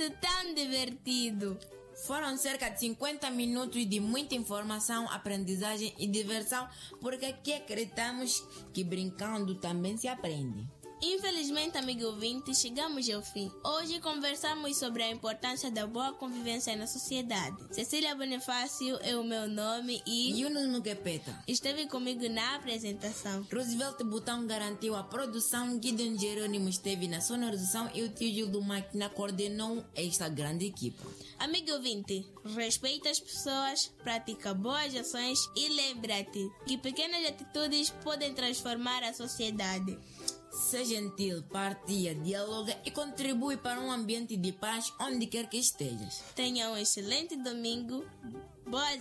momento tão divertido. Foram cerca de 50 minutos de muita informação, aprendizagem e diversão, porque aqui acreditamos que brincando também se aprende. Infelizmente, amigo ouvinte, chegamos ao fim. Hoje conversamos sobre a importância da boa convivência na sociedade. Cecília Bonifácio é o meu nome e Yunus Muquepeta esteve comigo na apresentação. Roosevelt Botão garantiu a produção, Gideon Jerônimo esteve na sonorização e o tio Gil do Máquina coordenou esta grande equipa. Amigo ouvinte, respeita as pessoas, pratica boas ações e lembra-te que pequenas atitudes podem transformar a sociedade. Seja gentil, partilha, dialoga e contribui para um ambiente de paz onde quer que estejas. Tenha um excelente domingo. Boas